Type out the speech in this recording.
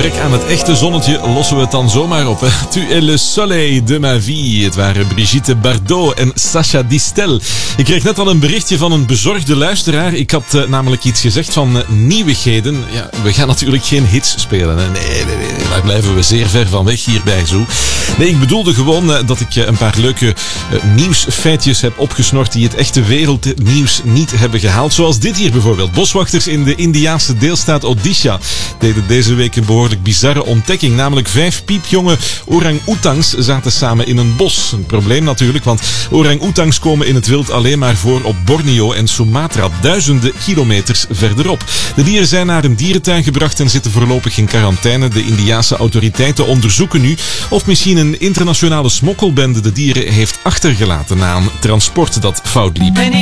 gebrek aan het echte zonnetje lossen we het dan zomaar op. Hè? Tu es le soleil de ma vie. Het waren Brigitte Bardot en Sacha Distel. Ik kreeg net al een berichtje van een bezorgde luisteraar. Ik had namelijk iets gezegd van nieuwigheden. Ja, we gaan natuurlijk geen hits spelen. Hè? Nee, daar blijven we zeer ver van weg hier bij Zoo. Nee, ik bedoelde gewoon dat ik een paar leuke nieuwsfeitjes heb opgesnort die het echte wereldnieuws niet hebben gehaald. Zoals dit hier bijvoorbeeld. Boswachters in de Indiaanse deelstaat Odisha deden deze week een behoorlijk bizarre ontdekking. Namelijk 5 piepjonge orang-oetangs zaten samen in een bos. Een probleem natuurlijk, want orang-oetangs komen in het wild alleen maar voor op Borneo en Sumatra, duizenden kilometers verderop. De dieren zijn naar een dierentuin gebracht en zitten voorlopig in quarantaine. De Indiase autoriteiten onderzoeken nu of misschien een internationale smokkelbende de dieren heeft achtergelaten na een transport dat fout liep.